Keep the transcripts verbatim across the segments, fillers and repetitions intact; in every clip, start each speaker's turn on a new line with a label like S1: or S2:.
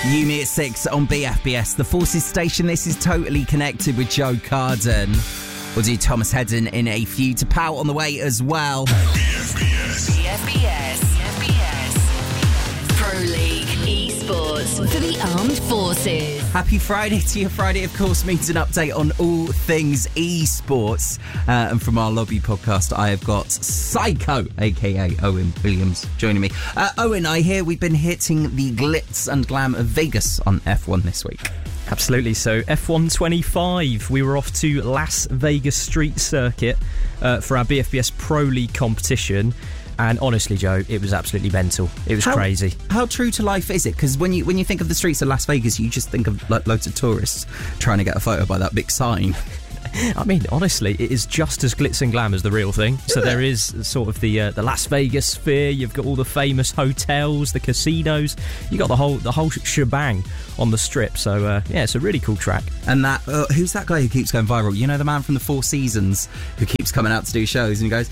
S1: Uni at six on B F B S, the Forces station. This is Totally Connected with Joe Carden. We'll do Thomas Hedden in a few to pout on the way as well.
S2: B F B S.
S3: B F B S. B F B S. Pro League Esports for the Armed Forces.
S1: Happy Friday to you. Friday, of course, means an update on all things esports. Uh, and from our lobby podcast, I have got Psycho, aka Owen Williams, joining me. Uh, Owen, I hear we've been hitting the glitz and glam of Vegas on F one this week.
S4: Absolutely. So F one twenty-five, we were off to Las Vegas Street Circuit uh, for our B F B S Pro League competition. And honestly, Joe, it was absolutely mental. It was
S1: how,
S4: crazy.
S1: How true to life is it? Because when you when you think of the streets of Las Vegas, you just think of like loads of tourists trying to get a photo by that big sign.
S4: I mean, honestly, it is just as glitz and glam as the real thing. So
S1: yeah.
S4: There is sort of the uh, the Las Vegas sphere. You've got all the famous hotels, the casinos. You got the whole the whole shebang on the strip. So uh, yeah, it's a really cool track.
S1: And that uh, who's that guy who keeps going viral? You know, the man from the Four Seasons who keeps coming out to do shows and he goes,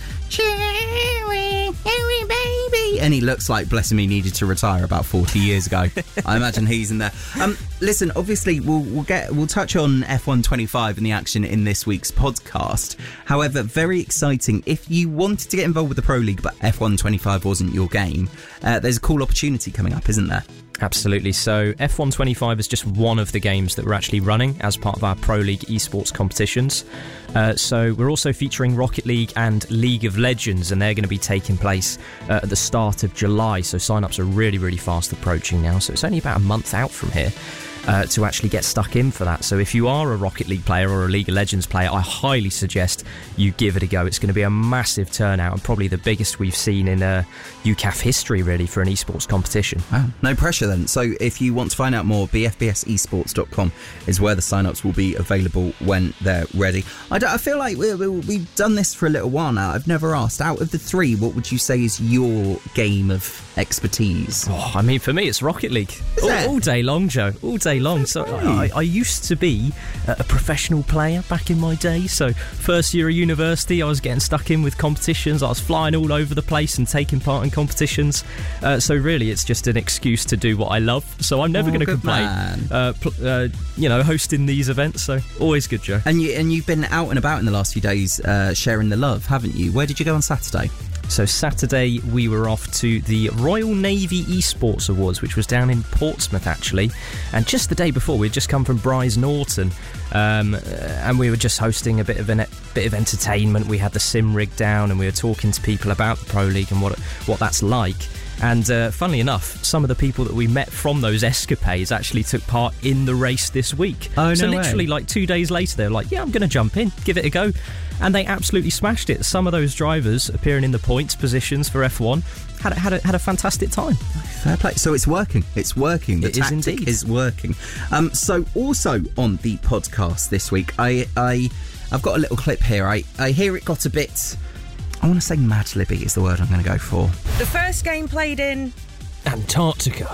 S1: "Cherry, cherry baby," and he looks like, bless him, he needed to retire about forty years ago. I imagine he's in there. Um, listen, obviously we'll we'll get we'll touch on F one twenty-five and the action in this week's podcast. However, very exciting. If you wanted to get involved with the Pro League but F one twenty-five wasn't your game, uh, there's a cool opportunity coming up, isn't there?
S4: Absolutely. So F one twenty-five is just one of the games that we're actually running as part of our Pro League esports competitions. Uh, so we're also featuring Rocket League and League of Legends, and they're going to be taking place uh, at the start of July. So sign-ups are really, really fast approaching now. So it's only about a month out from here. Uh, to actually get stuck in for that. So if you are a Rocket League player or a League of Legends player, I highly suggest you give it a go. It's going to be a massive turnout and probably the biggest we've seen in uh, U C A F history, really, for an esports competition.
S1: Wow, no pressure then. So if you want to find out more, b f b s esports dot com is where the sign-ups will be available when they're ready. I, don't, I feel like we, we, we've done this for a little while now. I've never asked, out of the three, what would you say is your game of expertise?
S4: Oh, I mean, for me, it's Rocket League. All, all day long, Joe. All day long. So I, I used to be a professional player back in my day. So first year of university, I was getting stuck in with competitions. I was flying all over the place and taking part in competitions. Uh, so really, it's just an excuse to do what I love. So I'm never
S1: oh,
S4: going to complain. Uh, pl- uh, you know, hosting these events. So always good, Joe.
S1: And you and you've been out and about in the last few days, uh, sharing the love, haven't you? Where did you go on Saturday?
S4: So Saturday we were off to the Royal Navy Esports Awards, which was down in Portsmouth actually, and just the day before we'd just come from Bryce Norton, um, and we were just hosting a bit of a bit of entertainment. We had the sim rig down and we were talking to people about the Pro League and what what that's like. And uh, funnily enough, some of the people that we met from those escapades actually took part in the race this week.
S1: Oh, no
S4: So literally,
S1: way.
S4: like two days later, they were like, yeah, I'm going to jump in, give it a go. And they absolutely smashed it. Some of those drivers appearing in the points positions for F one had, had, a, had a fantastic time.
S1: Fair play. So it's working. It's working. The
S4: It is
S1: tactic
S4: indeed.
S1: is working. Um, so also on the podcast this week, I, I, I've got a little clip here. I, I hear it got a bit... I want to say Mad Libby is the word I'm going to go for.
S5: The first game played in
S4: Antarctica.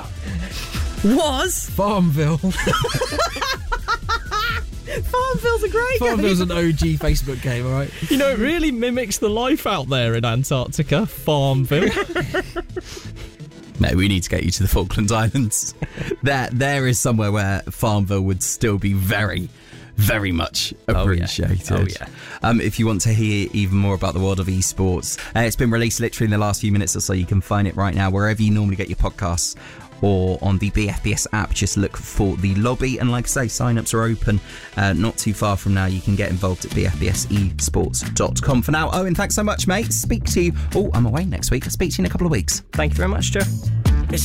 S5: was
S6: Farmville.
S5: Farmville's a great
S6: Farmville's
S5: game.
S6: an O G Facebook game, alright?
S4: You know, it really mimics the life out there in Antarctica, Farmville.
S1: No, we need to get you to the Falkland Islands. there, there is somewhere where Farmville would still be very... very much appreciated.
S4: Oh, yeah. Oh, yeah.
S1: Um, if you want to hear even more about the world of esports, uh, it's been released literally in the last few minutes or so. You can find it right now wherever you normally get your podcasts or on the B F B S app. Just look for the lobby. And like I say, sign-ups are open. Uh, not too far from now, you can get involved at b f b s esports dot com. For now, Owen, thanks so much, mate. Speak to you. Oh, I'm away next week. I'll speak to you in a couple of weeks.
S4: Thank you very much, Joe.